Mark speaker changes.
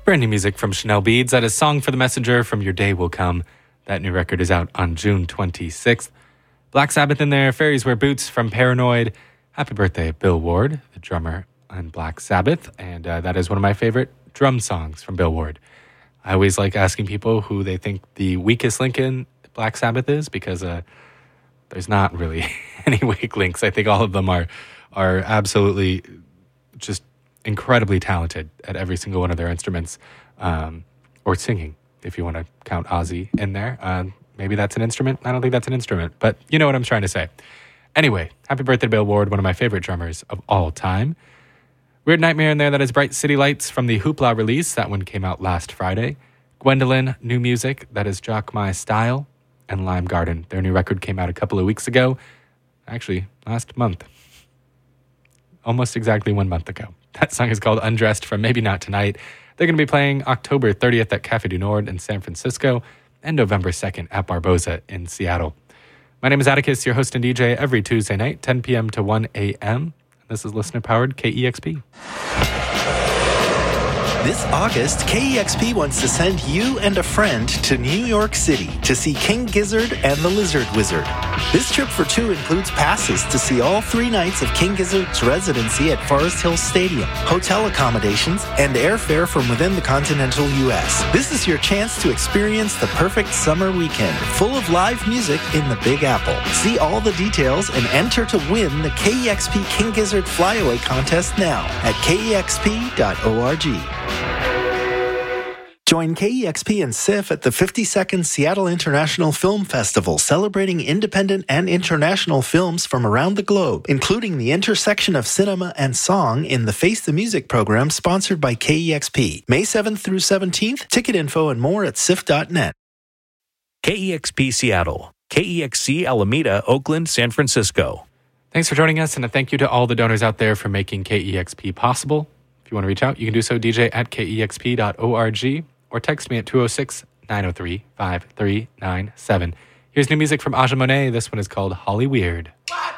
Speaker 1: Brand new music from Chanel Beads. That is Song for the Messenger from Your Day Will Come. That new record is out on June 26th. Black Sabbath in there, Fairies Wear Boots from Paranoid. Happy birthday, Bill Ward, the drummer on Black Sabbath. And that is one of my favorite drum songs from Bill Ward. I always like asking people who they think the weakest link in Black Sabbath is, because there's not really any weak links. I think all of them are absolutely just incredibly talented at every single one of their instruments, or singing, if you want to count Ozzy in there. Maybe that's an instrument. I don't think that's an instrument, but you know what I'm trying to say. Anyway, happy birthday to Bill Ward, one of my favorite drummers of all time. Weird Nightmare in there, that is Bright City Lights from the Hoopla release. That one came out last Friday. Gwendolyn, new music, that is Jock My Style. And Lime Garden, their new record came out a couple of weeks ago. Actually, last month. Almost exactly 1 month ago. That song is called Undressed from Maybe Not Tonight. They're going to be playing October 30th at Café du Nord in San Francisco and November 2nd at Barboza in Seattle. My name is Atticus, your host and DJ every Tuesday night, 10 p.m. to 1 a.m. This is listener-powered KEXP.
Speaker 2: This August, KEXP wants to send you and a friend to New York City to see King Gizzard and the Lizard Wizard. This trip for two includes passes to see all 3 nights of King Gizzard's residency at Forest Hill Stadium, hotel accommodations, and airfare from within the continental U.S. This is your chance to experience the perfect summer weekend, full of live music in the Big Apple. See all the details and enter to win the KEXP King Gizzard Flyaway Contest now at kexp.org. Join KEXP and SIF at the 52nd Seattle International Film Festival, celebrating independent and international films from around the globe, including the intersection of cinema and song in the Face the Music program sponsored by KEXP. May 7th through 17th, ticket info and more at sif.net.
Speaker 3: KEXP Seattle, KEXC Alameda, Oakland, San Francisco.
Speaker 1: Thanks for joining us, and a thank you to all the donors out there for making KEXP possible. If you want to reach out, you can do so, DJ at kexp.org. Or text me at 206-903-5397. Here's new music from Aja Monet. This one is called Holly Weird.